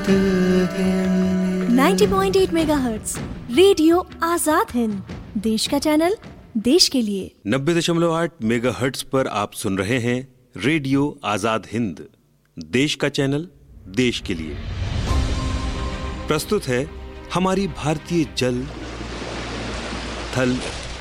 Hind 90.8 megahertz radio Azad Hind, देश का channel, देश के लिए। 90.8 मेगाहर्ट्ज पर आप सुन रहे हैं रेडियो आजाद हिंद, देश का चैनल, देश के लिए। प्रस्तुत है हमारी भारतीय जल, थल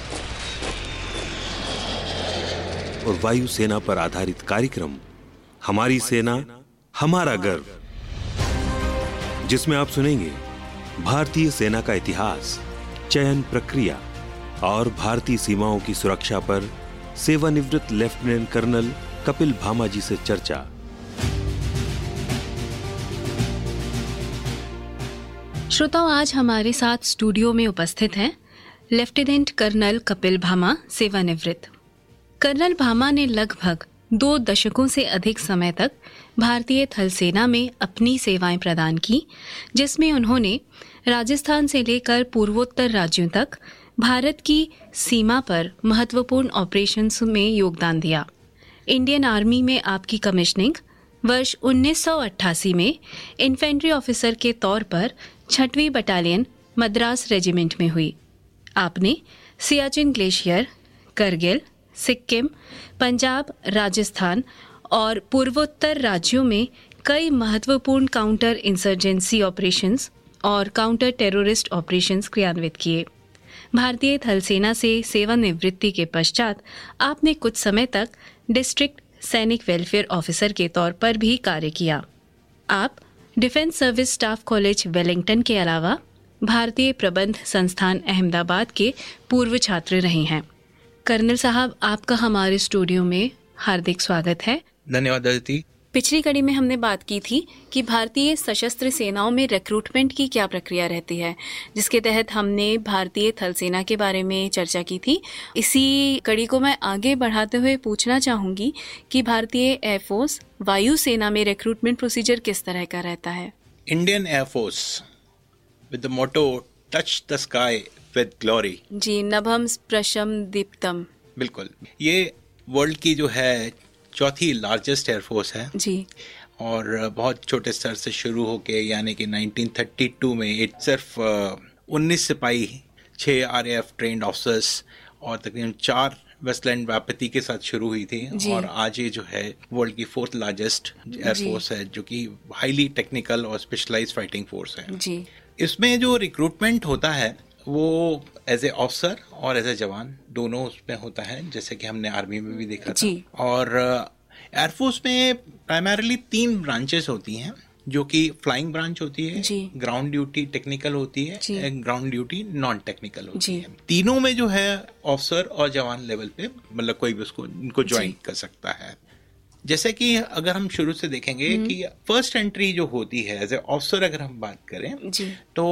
और वायु सेना पर आधारित कार्यक्रम हमारी सेना हमारा गर्व, जिसमें आप सुनेंगे भारतीय सेना का इतिहास, चयन प्रक्रिया और भारतीय सीमाओं की सुरक्षा पर सेवानिवृत्त लेफ्टिनेंट कर्नल कपिल भामा जी से चर्चा। श्रोताओं, आज हमारे साथ स्टूडियो में उपस्थित हैं लेफ्टिनेंट कर्नल कपिल भामा, सेवानिवृत्त। कर्नल भामा ने लगभग 2 दशकों से अधिक समय तक भारतीय थल सेना में अपनी सेवाएं प्रदान की, जिसमें उन्होंने राजस्थान से लेकर पूर्वोत्तर राज्यों तक भारत की सीमा पर महत्वपूर्ण ऑपरेशंस में योगदान दिया। इंडियन आर्मी में आपकी कमिश्निंग वर्ष 1988 में इन्फेंट्री ऑफिसर के तौर पर 6वीं बटालियन मद्रास रेजिमेंट में हुई। आपने सियाचिन ग्लेशियर, करगिल, सिक्किम, पंजाब, राजस्थान और पूर्वोत्तर राज्यों में कई महत्वपूर्ण काउंटर इंसर्जेंसी ऑपरेशंस और काउंटर टेररिस्ट ऑपरेशंस क्रियान्वित किए। भारतीय थल सेना से सेवानिवृत्ति के पश्चात आपने कुछ समय तक डिस्ट्रिक्ट सैनिक वेलफेयर ऑफिसर के तौर पर भी कार्य किया। आप defence service staff college Wellington के अलावा भारतीय प्रबंध संस्थान अहमदाबाद के पूर्व छात्र रहे हैं। कर्नल साहब, आपका हमारे स्टूडियो में हार्दिक स्वागत है। धन्यवाद अदिति। पिछली कड़ी में हमने बात की थी कि भारतीय सशस्त्र सेनाओं में रिक्रूटमेंट की क्या प्रक्रिया रहती है, जिसके तहत हमने भारतीय थल सेना के बारे में चर्चा की थी। इसी कड़ी को मैं आगे बढ़ाते हुए पूछना चाहूंगी कि भारतीय एयरफोर्स वायु सेना में रिक्रूटमेंट प्रोसीजर किस तरह का रहता है? Indian air force with the motto touch the sky with glory. जी, नभम स्पृशम दीप्तम। बिल्कुल, ये वर्ल्ड की जो है 4थी लार्जेस्ट एयरफोर्स है जी, और बहुत छोटे स्तर से शुरू होके यानी कि 1932 में सिर्फ 19 सिपाही, 6 RAF ट्रेन्ड ऑफिसर्स और तकरीबन 4 वेस्टलैंड वापती के साथ शुरू हुई थी। और आज ये जो है वर्ल्ड की 4th लार्जेस्ट एयरफोर्स है, जो कि हाईली टेक्निकल और स्पेशलाइज्ड फाइटिंग फोर्स है जी। इसमें जो रिक्रूटमेंट होता है वो एज ए ऑफिसर और एज ए जवान दोनों उसमें होता है, जैसे कि हमने आर्मी में भी देखा था। और एयरफोर्स में प्राइमरीली 3 ब्रांचेस होती हैं, जो कि फ्लाइंग ब्रांच होती है, ग्राउंड ड्यूटी टेक्निकल होती है, ग्राउंड ड्यूटी नॉन टेक्निकल होती है। तीनों में जो है ऑफिसर और जवान लेवल पे मतलब कोई भी उसको इनको ज्वाइन कर सकता है। जैसे कि अगर हम शुरू से देखेंगे कि फर्स्ट एंट्री जो होती है एज ए ऑफिसर, अगर हम बात करें तो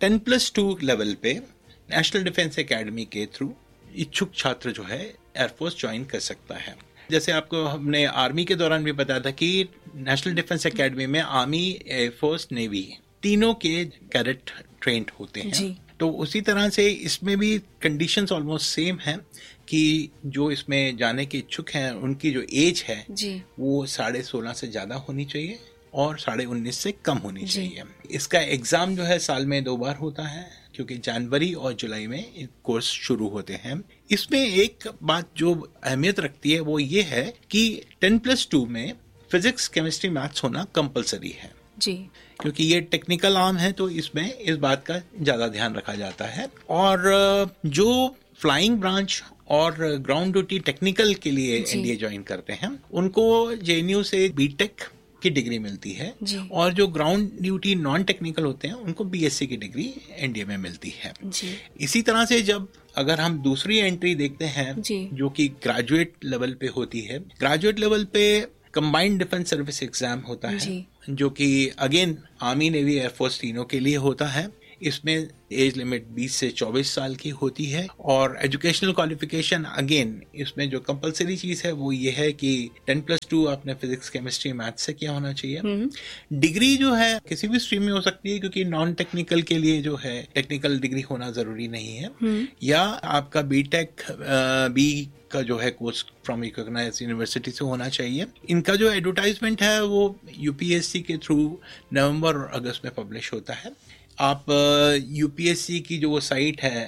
10+2 लेवल पे नेशनल डिफेंस एकेडमी के थ्रू इच्छुक छात्र जो है एयरफोर्स ज्वाइन कर सकता है। जैसे आपको हमने आर्मी के दौरान भी बताया था कि नेशनल डिफेंस एकेडमी में आर्मी, एयरफोर्स, नेवी तीनों के कैडेट ट्रेंड होते हैं। तो उसी तरह से इसमें भी कंडीशंस ऑलमोस्ट सेम हैं कि जो इसमें जाने के इच्छुक हैं उनकी जो एज है वो 16.5 से ज़्यादा होनी चाहिए और 19.5 से कम होनी चाहिए। इसका एग्ज़ाम जो है साल में 2 बार होता है, क्योंकि जनवरी और जुलाई में कोर्स शुरू होते हैं। इसमें एक बात जो अहमियत रखती है वो ये है कि 10+2 में फिजिक्स, केमिस्ट्री, मैथ्स होना कंपलसरी है जी, क्योंकि ये टेक्निकल आर्म है तो इसमें इस बात का ज़्यादा ध्यान रखा जाता है। और जो फ्लाइंग ब्रांच और ग्राउंड ड्यूटी टेक्निकल के लिए एनडीए ज्वाइन करते हैं उनको JNU से बीटेक की डिग्री मिलती है, और जो ग्राउंड ड्यूटी नॉन टेक्निकल होते हैं उनको BSc की डिग्री एनडीए में मिलती है। इसी तरह से जब अगर हम दूसरी एंट्री देखते हैं जो कि ग्रेजुएट लेवल पे होती है, ग्रेजुएट लेवल पे कंबाइंड डिफेंस सर्विस एग्जाम होता है, जो कि अगेन आर्मी, नेवी, एयरफोर्स तीनों के लिए होता है। इसमें एज लिमिट 20 से 24 साल की होती है। और एजुकेशनल क्वालिफिकेशन अगेन इसमें जो कंपलसरी चीज है वो ये है कि 10+2 आपने फिजिक्स, केमिस्ट्री, मैथ्स से किया होना चाहिए। डिग्री जो है किसी भी स्ट्रीम में हो सकती है, क्योंकि नॉन टेक्निकल के लिए जो है टेक्निकल डिग्री होना जरूरी नहीं है। या आपका बीटेक बी का जो है कोर्स फ्रॉम रिकॉग्नाइज्ड यूनिवर्सिटी से होना चाहिए। इनका जो एडवर्टाइजमेंट है वो यूपीएससी के थ्रू नवंबर और अगस्त में पब्लिश होता है। आप यूपीएससी की जो साइट है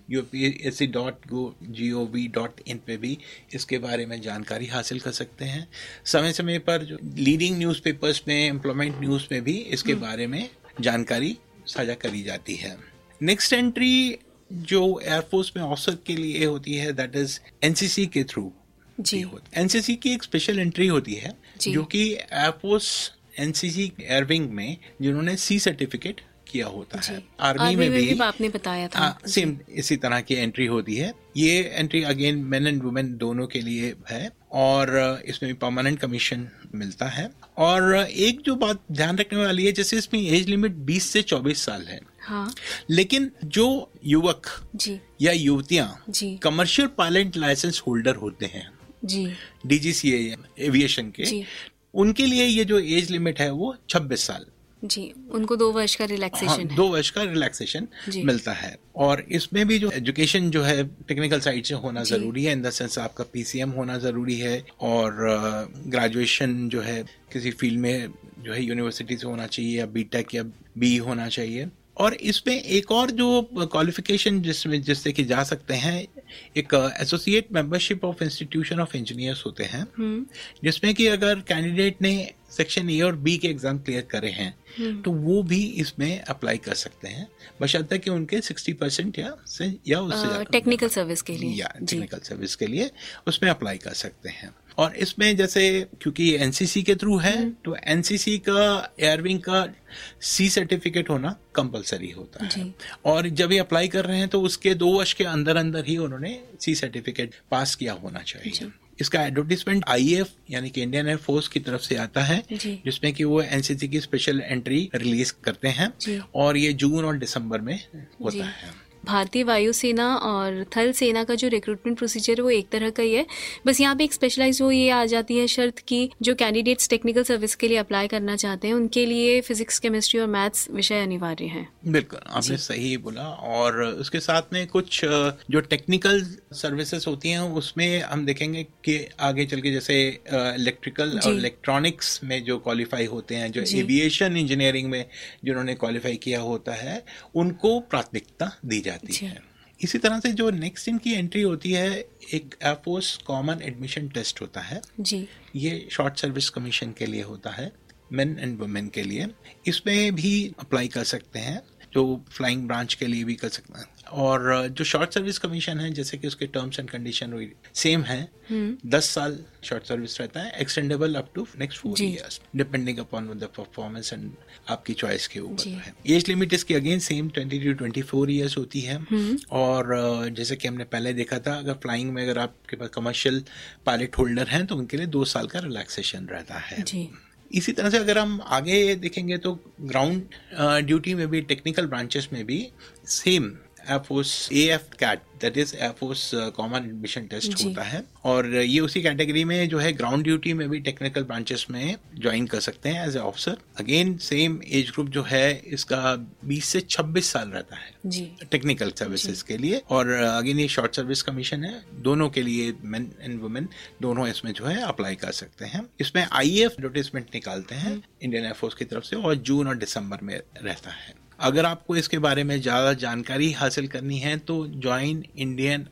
upsc.gov.in पे भी इसके बारे में जानकारी हासिल कर सकते हैं। समय समय पर जो लीडिंग न्यूज़पेपर्स में, एम्प्लॉयमेंट न्यूज़ में भी इसके बारे में जानकारी साझा करी जाती है। नेक्स्ट एंट्री जो एयरफोर्स में ऑफिसर के लिए होती है दैट इज एनसीसी के थ्रू जी। एनसीसी की एक स्पेशल एंट्री होती है जो कि एयरफोर्स एनसीसी एयरविंग में जिन्होंने सी सर्टिफिकेट किया होता है। आर्मी में भी आपने बताया था सेम इसी तरह की एंट्री होती है। ये entry again main and women दोनों के लिए है और इसमें भी परमानेंट कमीशन मिलता है। और एक जो बात ध्यान रखने वाली है, जैसे इसमें एज लिमिट 20 से 24 साल है। हाँ। लेकिन जो युवक जी या युवतियां कमर्शियल पायलट लाइसेंस होल्डर होते हैं जी, डीजीसीए एविएशन के, उनके लिए ये जो एज लिमिट है वो 26 साल जी, उनको 2 वर्ष का रिलैक्सेशन है। 2 वर्ष का रिलैक्सेशन मिलता है। और इसमें भी जो एजुकेशन जो है टेक्निकल साइड से होना जरूरी है, इन द सेंस आपका पीसीएम होना जरूरी है और ग्रेजुएशन जो है किसी फील्ड में जो है यूनिवर्सिटी से होना चाहिए या बीटेक या बी होना चाहिए। और इसमें एक और जो क्वालिफिकेशन जिससे कि जा सकते हैं, एक associate membership of institution of engineers होते हैं, जिसमें कि अगर कैंडिडेट ने सेक्शन ए और बी के एग्जाम क्लियर करे हैं तो वो भी इसमें अप्लाई कर सकते हैं, बशर्ते कि उनके 60% या उससे ज्यादा टेक्निकल सर्विस के लिए या टेक्निकल सर्विस के लिए उसमें अप्लाई कर सकते हैं। और इसमें जैसे क्योंकि एनसीसी के थ्रू है तो एनसीसी का एयरविंग का सी सर्टिफिकेट होना कंपलसरी होता है। और जब ये अप्लाई कर रहे हैं तो उसके 2 वर्ष के अंदर अंदर ही उन्होंने सी सर्टिफिकेट पास किया होना चाहिए। इसका एडवर्टीजमेंट आईएएफ यानी कि इंडियन एयर फोर्स की तरफ से आता है, जिसमें कि वो एनसीसी की स्पेशल एंट्री रिलीज करते हैं और ये जून और दिसंबर में होता है। भारतीय वायुसेना और थल सेना का जो रिक्रूटमेंट प्रोसीजर है वो एक तरह का ही है, बस यहाँ पे एक स्पेशलाइज वो ये आ जाती है शर्त की जो कैंडिडेट्स टेक्निकल सर्विस के लिए अप्लाई करना चाहते हैं उनके लिए फिजिक्स, केमिस्ट्री और मैथ्स विषय अनिवार्य हैं। बिल्कुल, आपने सही बोला। और उसके साथ में कुछ जो टेक्निकल सर्विसेज होती हैं उसमें हम देखेंगे कि आगे चल के जैसे इलेक्ट्रिकल और इलेक्ट्रॉनिक्स में जो क्वालिफाई होते हैं, जो एविएशन इंजीनियरिंग में जिन्होंने क्वालिफाई किया होता है, उनको प्राथमिकता दी जाती है। इसी तरह से जो नेक्स्ट इनकी एंट्री होती है, एक एयरफोर्स कॉमन एडमिशन टेस्ट होता है जी। ये शॉर्ट सर्विस कमीशन के लिए होता है, मेन एंड वुमेन के लिए। इसमें भी अप्लाई कर सकते हैं, जो फ्लाइंग ब्रांच के लिए भी कर सकते हैं। और जो शॉर्ट सर्विस कमीशन है, जैसे कि उसके टर्म्स एंड कंडीशन सेम है, 10 साल शॉर्ट सर्विस रहता है, extendable up to next 4 years depending upon the performance and आपकी चॉइस के ऊपर है। एज लिमिट इसकी अगेन सेम 20 to 24 इयर्स होती है। और जैसे कि हमने पहले देखा था, अगर फ्लाइंग में अगर आपके पास कमर्शियल पायलट होल्डर हैं तो उनके लिए 2 साल का रिलैक्सेशन रहता है। इसी तरह से अगर हम आगे देखेंगे तो ग्राउंड ड्यूटी में भी, टेक्निकल ब्रांचेस में भी same air force AF cat that is air force common admission test होता है। और ये उसी कैटेगरी में जो है ग्राउंड ड्यूटी में भी टेक्निकल ब्रांचेस में ज्वाइन कर सकते हैं as a officer. Again same age group जो है इसका 20 से 26 साल रहता है टेक्निकल सर्विसेज के लिए। और अगेन ये शॉर्ट सर्विस कमीशन है, दोनों के लिए मेन एंड वुमेन दोनों इसमें जो है अप्लाई कर सकते हैं। इसमें IAF एडवर्टाइजमेंट निकालते हैं इंडियन एयरफोर्स की तरफ से और जून और दिसंबर में रहता है। अगर आपको इसके बारे में ज़्यादा जानकारी हासिल करनी है तो ज्वाइन इंडियन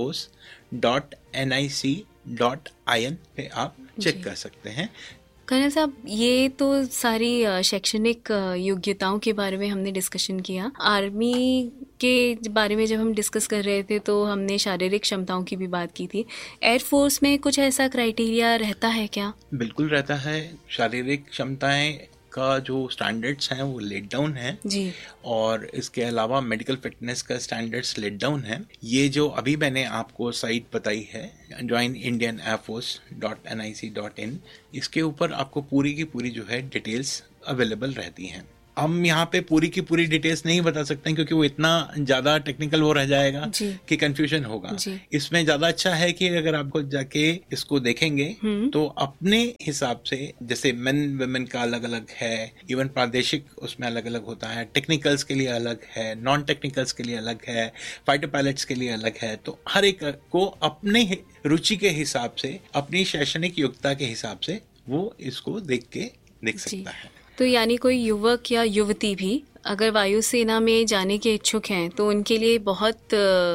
airforce.nic.in पे आप चेक कर सकते हैं। कर्नल साहब, ये तो सारी शैक्षणिक योग्यताओं के बारे में हमने डिस्कशन किया। आर्मी के बारे में जब हम डिस्कस कर रहे थे तो हमने शारीरिक क्षमताओं की भी बात की थी। एयरफोर्स में कुछ ऐसा क्राइटेरिया रहता है क्या? बिल्कुल रहता है। शारीरिक क्षमताएं का जो स्टैंडर्ड्स हैं वो लेट डाउन है जी। और इसके अलावा मेडिकल फिटनेस का स्टैंडर्ड्स लेट डाउन है। ये जो अभी मैंने आपको साइट बताई है joinindianairforce.nic.in, इसके ऊपर आपको पूरी की पूरी जो है डिटेल्स अवेलेबल रहती हैं। हम यहाँ पे पूरी की पूरी डिटेल्स नहीं बता सकते क्योंकि वो इतना ज्यादा टेक्निकल वो रह जाएगा कि कंफ्यूजन होगा। इसमें ज्यादा अच्छा है कि अगर आपको जाके इसको देखेंगे तो अपने हिसाब से, जैसे मेन वुमेन का अलग अलग है, इवन प्रादेशिक उसमें अलग अलग होता है, टेक्निकल्स के लिए अलग है, नॉन टेक्निकल्स के लिए अलग है, फाइटर पायलट्स के लिए अलग है। तो हर एक को अपने रुचि के हिसाब से, अपनी शैक्षणिक योग्यता के हिसाब से वो इसको देख सकता है। तो यानी कोई युवक या युवती भी अगर वायुसेना में जाने के इच्छुक हैं तो उनके लिए बहुत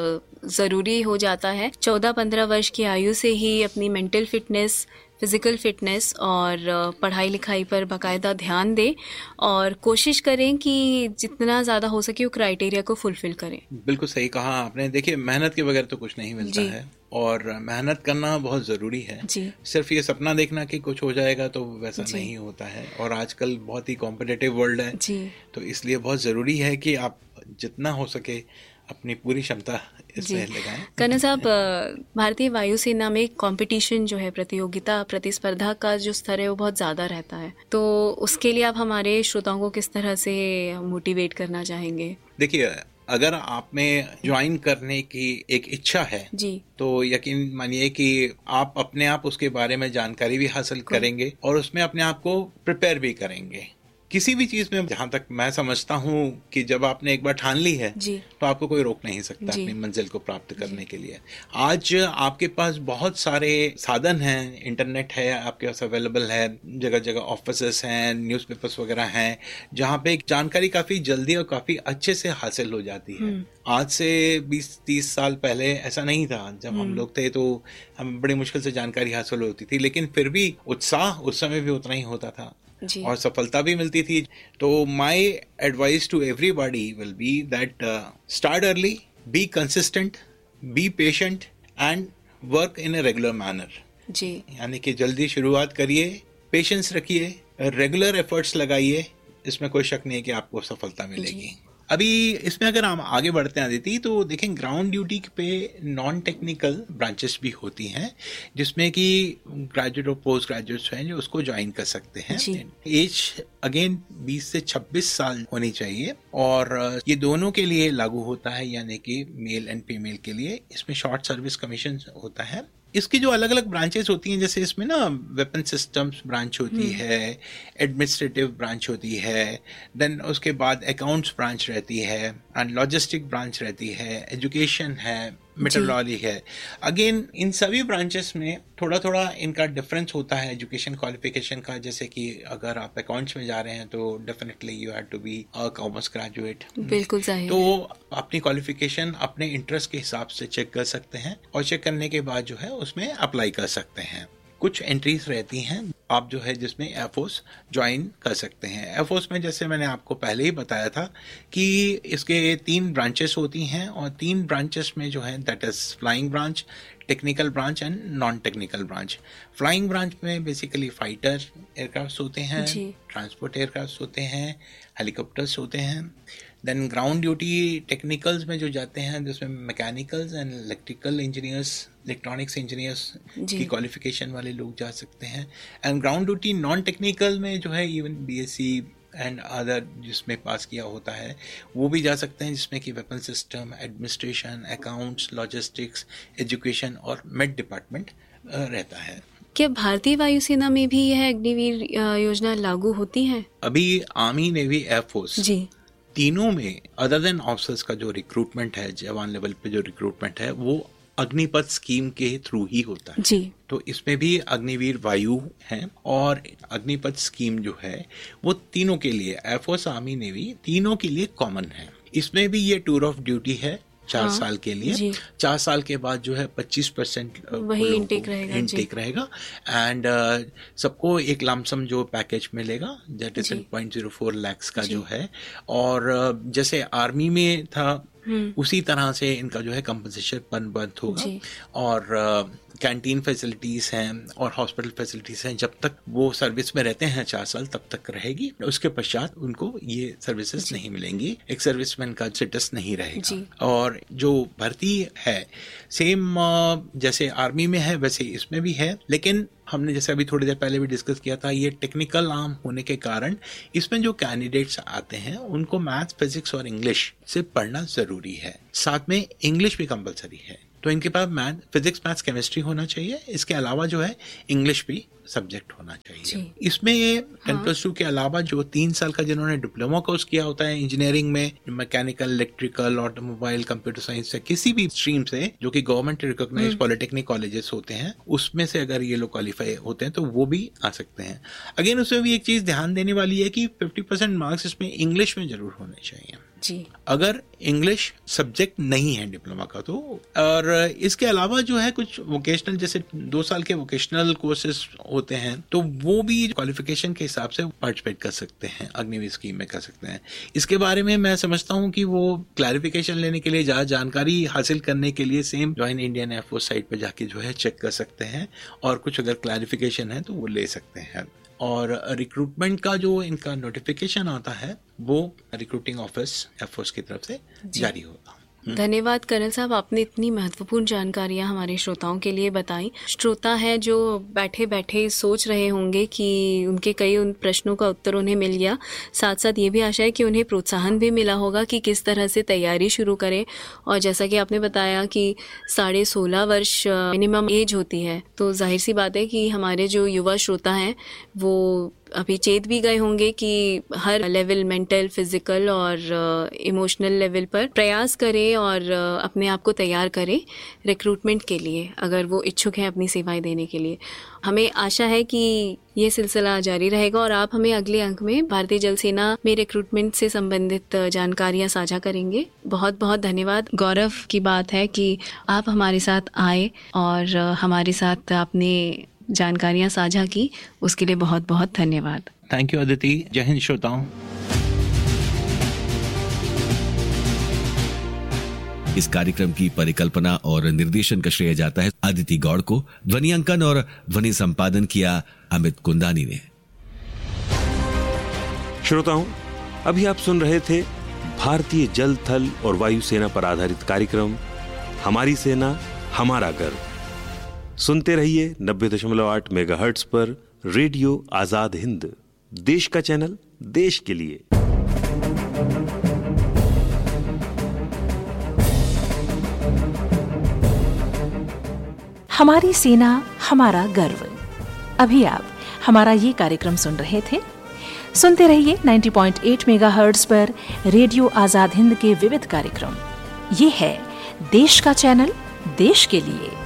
ज़रूरी हो जाता है 14-15 वर्ष की आयु से ही अपनी मेंटल फिटनेस, फिजिकल फिटनेस और पढ़ाई लिखाई पर बाकायदा ध्यान दें और कोशिश करें कि जितना ज़्यादा हो सके वो क्राइटेरिया को फुलफिल करें। बिल्कुल सही कहा आपने। देखिए, मेहनत के बगैर तो कुछ नहीं मिलता है और मेहनत करना बहुत ज़रूरी है। सिर्फ ये सपना देखना कि कुछ हो जाएगा तो वैसा नहीं होता है और आजकल बहुत ही कॉम्पिटिटिव वर्ल्ड है, तो इसलिए बहुत ज़रूरी है कि आप जितना हो सके अपनी पूरी क्षमता इसमें लगाएं। कर्नल साहब, भारतीय वायुसेना में कंपटीशन जो है, प्रतियोगिता, प्रतिस्पर्धा का जो स्तर है वो बहुत ज़्यादा रहता है, तो उसके लिए आप हमारे श्रोताओं को किस तरह से मोटिवेट करना चाहेंगे? देखिए, अगर आप में ज्वाइन करने की एक इच्छा है तो यकीन मानिए कि आप अपने आप उसके बारे में जानकारी भी हासिल करेंगे और उसमें अपने आप को प्रिपेयर भी करेंगे। किसी भी चीज में, जहां तक मैं समझता हूं कि जब आपने एक बार ठान ली है तो आपको कोई रोक नहीं सकता अपनी मंजिल को प्राप्त करने के लिए। आज आपके पास बहुत सारे साधन हैं, इंटरनेट है आपके पास अवेलेबल है, जगह जगह ऑफिसेस हैं, न्यूज़पेपर्स वगैरह हैं, जहां पे जानकारी काफी जल्दी और काफी अच्छे से हासिल हो जाती है। आज से 20-30 साल पहले ऐसा नहीं था। जब हम लोग थे तो हमें बड़ी मुश्किल से जानकारी हासिल होती थी, लेकिन फिर भी उत्साह उस समय भी उतना ही होता था और सफलता भी मिलती थी। तो my advice to everybody will be that start early, be consistent, be patient and work in a regular manner. यानी कि जल्दी शुरुआत करिए, पेशेंस रखिए, रेगुलर एफर्ट्स लगाइए, इसमें कोई शक नहीं है कि आपको सफलता मिलेगी। अभी इसमें अगर हम आगे बढ़ते हैं आदिति, तो देखें ग्राउंड ड्यूटी पे नॉन टेक्निकल ब्रांचेस भी होती हैं जिसमें कि ग्रेजुएट और पोस्ट ग्रेजुएट्स हैं जो उसको ज्वाइन कर सकते हैं। एज अगेन 20 से 26 साल होनी चाहिए और ये दोनों के लिए लागू होता है, यानी कि मेल एंड फीमेल के लिए। इसमें शॉर्ट सर्विस कमीशन होता है। इसकी जो अलग अलग ब्रांचेस होती हैं, जैसे इसमें ना वेपन सिस्टम्स ब्रांच होती है, एडमिनिस्ट्रेटिव ब्रांच होती है, देन उसके बाद अकाउंट्स ब्रांच रहती है एंड लॉजिस्टिक ब्रांच रहती है, एजुकेशन है, मेट्रोलॉजी है। अगेन इन सभी ब्रांचेस में थोड़ा थोड़ा इनका डिफरेंस होता है एजुकेशन क्वालिफिकेशन का। जैसे कि अगर आप अकाउंट्स में जा रहे हैं तो definitely you have to be a commerce graduate. बिल्कुल सही। तो अपनी क्वालिफिकेशन अपने इंटरेस्ट के हिसाब से चेक कर सकते हैं और चेक करने के बाद जो है उसमें अप्लाई कर सकते हैं। कुछ एंट्रीज रहती हैं आप जो है जिसमें एयरफोर्स ज्वाइन कर सकते हैं। एयरफोर्स में जैसे मैंने आपको पहले ही बताया था कि इसके 3 ब्रांचेस होती हैं और 3 ब्रांचेस में जो है that is flying branch, technical branch and non technical branch. Flying branch में बेसिकली फाइटर एयरक्राफ्ट होते हैं, ट्रांसपोर्ट एयरक्राफ्ट होते हैं, हेलीकॉप्टर्स होते हैं। देन ग्राउंड ड्यूटी टेक्निकल्स में जो जाते हैं जिसमें mechanicals and electrical engineers, electronics engineers की क्वालिफिकेशन वाले लोग जा सकते हैं। And ground duty non technical में जो है इवन बीएससी एंड अदर जिसमें पास किया होता है वो भी जा सकते हैं, जिसमें कि weapon system, administration, accounts, logistics, education और मेड डिपार्टमेंट रहता है। क्या भारतीय वायुसेना में भी यह अग्निवीर योजना लागू होती है? अभी आर्मी, नेवी, एयरफोर्स तीनों में अदर देन ऑफिसर्स का जो रिक्रूटमेंट है, जवान लेवल पे जो रिक्रूटमेंट है वो अग्निपथ स्कीम के थ्रू ही होता है। तो इसमें भी अग्निवीर वायु है और अग्निपथ स्कीम जो है वो तीनों के लिए, एयरफोर्स, आर्मी, नेवी, तीनों के लिए कॉमन है। इसमें भी ये टूर ऑफ ड्यूटी है 4 साल के लिए। 4 साल के बाद जो है 25% वही इंटेक रहेगा एंड सबको एक लमसम जो पैकेज मिलेगा दैट इज 0.04 लाख का जो है। और जैसे आर्मी में था उसी तरह से इनका जो है कंपनसेशन बंद होगा और कैंटीन फैसिलिटीज हैं और हॉस्पिटल फैसिलिटीज हैं। जब तक वो सर्विस में रहते हैं 4 साल तब तक रहेगी, उसके पश्चात उनको ये सर्विसेज नहीं मिलेंगी, एक सर्विसमैन का स्टेटस नहीं रहेगा। और जो भर्ती है सेम जैसे आर्मी में है वैसे इसमें भी है, लेकिन हमने जैसे अभी थोड़ी देर पहले भी डिस्कस किया था, ये टेक्निकल आर्म होने के कारण इसमें जो कैंडिडेट्स आते हैं उनको मैथ्स, फिजिक्स और इंग्लिश से पढ़ना जरूरी है। साथ में इंग्लिश भी कंपलसरी है, तो इनके पास फिजिक्स, मैथ्स, केमिस्ट्री होना चाहिए। इसके अलावा जो है इंग्लिश भी सब्जेक्ट होना चाहिए। इसमें ये 10+2 के अलावा जो 3 साल का जिन्होंने डिप्लोमा कोर्स किया होता है इंजीनियरिंग में, mechanical, electrical, automobile, computer science से किसी भी स्ट्रीम से जो कि गवर्नमेंट रिकॉग्नाइज्ड पॉलिटेक्निक कॉलेजेस होते हैं, उसमें से अगर ये लोग क्वालिफाई होते हैं तो वो भी आ सकते हैं। अगेन उसमें भी एक चीज ध्यान देने वाली है कि 50% मार्क्स इसमें इंग्लिश में जरूर होने चाहिए जी। अगर इंग्लिश सब्जेक्ट नहीं है डिप्लोमा का तो। और इसके अलावा जो है कुछ वोकेशनल, जैसे 2 साल के वोकेशनल कोर्सेज होते हैं, तो वो भी क्वालिफिकेशन के हिसाब से पार्टिसिपेट कर सकते हैं, अग्निवीर स्कीम में कर सकते हैं। इसके बारे में मैं समझता हूँ कि वो क्लैरिफिकेशन लेने के लिए, ज़्यादा जानकारी हासिल करने के लिए same join Indian air force site पर जाके जो है चेक कर सकते हैं, और कुछ अगर क्लैरिफिकेशन है तो वो ले सकते हैं। और रिक्रूटमेंट का जो इनका नोटिफिकेशन आता है वो रिक्रूटिंग ऑफिस एयरफोर्स की तरफ से जारी होगा। धन्यवाद कर्नल साहब, आपने इतनी महत्वपूर्ण जानकारियां हमारे श्रोताओं के लिए बताई। श्रोता है जो बैठे बैठे सोच रहे होंगे कि उनके कई उन प्रश्नों का उत्तर उन्हें मिल गया, साथ साथ ये भी आशा है कि उन्हें प्रोत्साहन भी मिला होगा कि किस तरह से तैयारी शुरू करें। और जैसा कि आपने बताया कि 16.5 वर्ष मिनिमम एज होती है, तो जाहिर सी बात है कि हमारे जो युवा श्रोता हैं वो अभी चेत भी गए होंगे कि हर लेवल, मेंटल, फिजिकल और इमोशनल लेवल पर प्रयास करें और अपने आप को तैयार करें रिक्रूटमेंट के लिए, अगर वो इच्छुक हैं अपनी सेवाएं देने के लिए। हमें आशा है कि ये सिलसिला जारी रहेगा और आप हमें अगले अंक में भारतीय जल सेना में रिक्रूटमेंट से संबंधित जानकारियां साझा करेंगे। बहुत बहुत धन्यवाद। गौरव की बात है कि आप हमारे साथ आए और हमारे साथ आपने जानकारियां साझा की, उसके लिए बहुत बहुत धन्यवाद। Thank you Aditi. जय हिंद श्रोताओं। इस कार्यक्रम की परिकल्पना और निर्देशन का श्रेय जाता है अदिति गौड़ को। ध्वनि अंकन और ध्वनि संपादन किया अमित कुंदानी ने। श्रोताओं, अभी आप सुन रहे थे भारतीय जल, थल और वायु सेना पर आधारित कार्यक्रम हमारी सेना हमारा गर्व। सुनते रहिए 90.8 मेगाहर्ट्ज पर रेडियो आजाद हिंद, देश का चैनल, देश के लिए। हमारी सेना हमारा गर्व। अभी आप हमारा ये कार्यक्रम सुन रहे थे। सुनते रहिए 90.8 मेगाहर्ट्ज पर रेडियो आजाद हिंद के विविध कार्यक्रम। ये है देश का चैनल, देश के लिए।